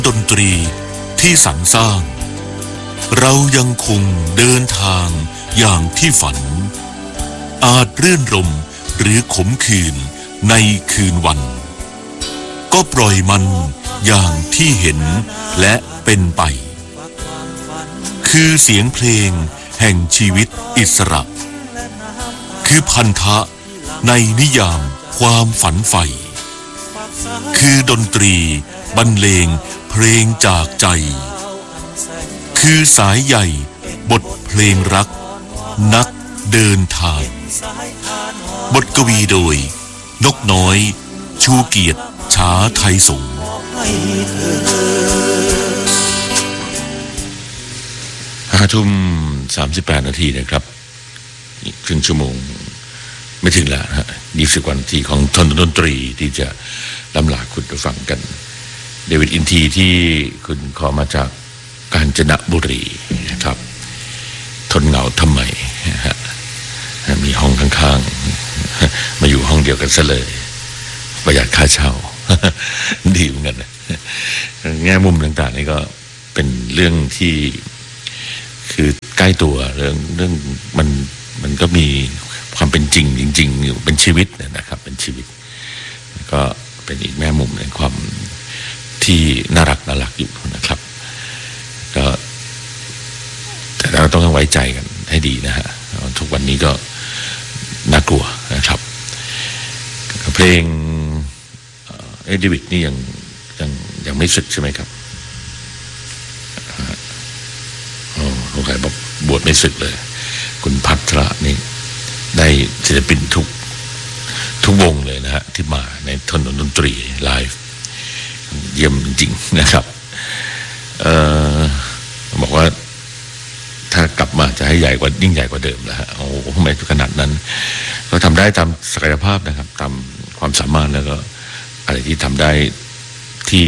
ดนตรีที่สรรสร้างเรายังคงเดินทางอย่างที่ฝันอาจรื่นรมหรือขมขื่นในคืนวันก็ปล่อยมันอย่างที่เห็นและเป็นไปคือเสียงเพลงแห่งชีวิตอิสระคือพันธะในนิยามความฝันใฝ่คือดนตรีบรรเลงเพลงจากใจคือสายใหญ่บทเพลงรักนักเดินทางบทกวีโดยนกน้อยชูเกียรติช้าไทยสงฆ์5:38 นาทีนะครับครึ่งชั่วโมงไม่ถึงแล้วฮะ20 กว่านาทีของทนดนตรีที่จะล้ำลาคุณไปฟังกันเดวิดอินทีที่คุณขอมาจากกาญจนบุรีนะครับทนเหงาทำไมมีห้องข้างๆมาอยู่ห้องเดียวกันซะเลยประหยัดค่าเช่าดีเหมือนกันนะแง่มุมต่างๆนี่ก็เป็นเรื่องที่คือใกล้ตัวเรื่องมันก็มีความเป็นจริงจริงอยู่เป็นชีวิตนะครับเป็นชีวิตก็เป็นอีกแง่มุมในความที่น่ารักอยู่นะครับก็แต่เราต้องไว้ใจกันให้ดีนะฮะทุกวันนี้ก็น่ากลัวนะครับเพลงเดวิดนี่ยังไม่สึกใช่ไหมครับลูกชายบอกบวชไม่สึกเลยคุณพัทระนี่ได้ศิลปินทุกวงเลยนะฮะที่มาในถนนดนตรีไลฟ์เยี่ยมจริงๆนะครับบอกว่าถ้ากลับมาจะให้ใหญ่กว่ายิ่งใหญ่กว่าเดิมแล้วฮะโอ้ไม่ขนาดนั้นก็ทำได้ตามศักยภาพนะครับตามความสามารถแล้วก็อะไรที่ทำได้ที่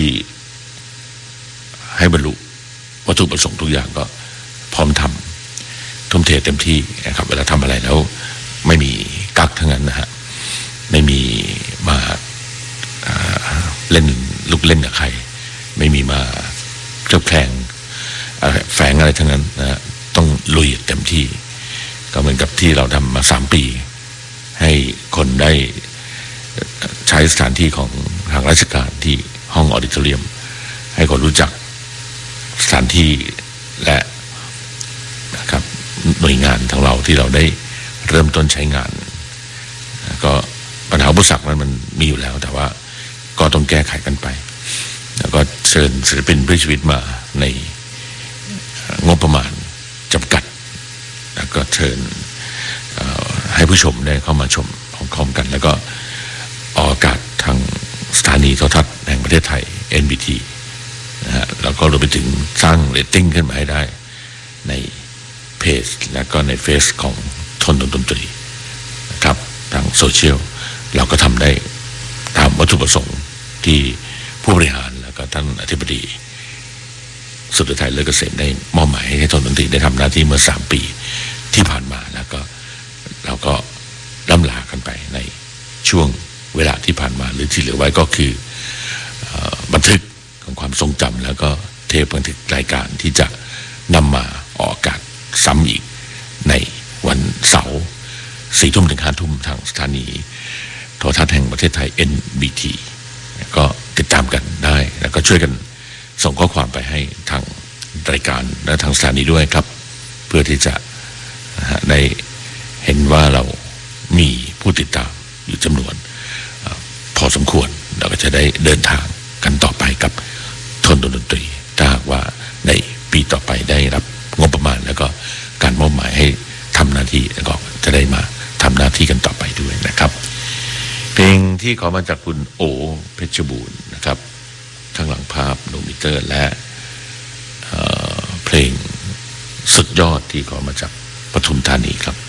ให้บรรลุวัตถุประสงค์ทุกอย่างก็พร้อมทำทุ่มเทเต็มที่นะครับเวลาทำอะไรแล้วไม่มีกักทั้งนั้นนะฮะไม่มีมาเล่นลูกเล่นกับใครไม่มีมาเคลือบแคลงแฝงอะไรทั้งนั้นนะต้องลุยเต็มที่ก็เหมือนกับที่เราทำมา3 ปีให้คนได้ใช้สถานที่ของทางราชการที่ห้องออดิทอเรียมให้คนรู้จักสถานที่และนะครับหน่วยงานของเราที่เราได้เริ่มต้นใช้งานก็ปัญหาอุปสรรคนั้นมันมีอยู่แล้วแต่ว่าก็ต้องแก้ไขกันไปแล้วก็เชิญศิลปินเพื่อชีวิตมาในงบประมาณจำกัดแล้วก็เชิญให้ผู้ชมได้เข้ามาชมพร้อมๆกันแล้วก็ออกอากาศทางสถานีโทรทัศน์แห่งประเทศไทย NBT นะฮะแล้วก็รวมไปถึงสร้างเรตติ้งขึ้นมาให้ได้ในเพจและก็ในเฟซของทนดนตรีนะครับทางโซเชียลเราก็ทำได้ตามวัตถุประสงค์ที่ผู้บริหารแล้วก็ท่านอธิบดีสุดท้ายเลิศเกษมได้มอบหมายให้ทนดนตรีได้ทำหน้าที่เมื่อ3 ปีที่ผ่านมาแล้วก็เราก็ล่ำลากันไปในช่วงเวลาที่ผ่านมาหรือที่เหลือไว้ก็คือบันทึกของความทรงจำแล้วก็เทปบันทึกรายการที่จะนำมาออกอากาศซ้ำอีกในวันเสาร์4 ทุ่มถึง5 ทุ่มทางสถานีโทรทัศน์แห่งประเทศไทย NBT ก็ติดตามกันได้แล้วก็ช่วยกันส่งข้อความไปให้ทางรายการและทางสถานีด้วยครับเพื่อที่จะได้เห็นว่าเรามีผู้ติดตามอยู่จำนวนพอสมควรเราก็จะได้เดินทางกันต่อไปกับทนดนตรีถ้าหากว่าในปีต่อไปได้รับงบประมาณแล้วก็การมอบหมายให้ทำหน้าที่แล้วก็จะได้มาทำหน้าที่กันต่อไปด้วยนะครับเพลงที่ขอมาจากคุณโอเพชรบูรณ์นะครับข้างหลังภาพโนมิเตอร์และเพลงสุดยอดที่ขอมาจากปทุมธานีครับ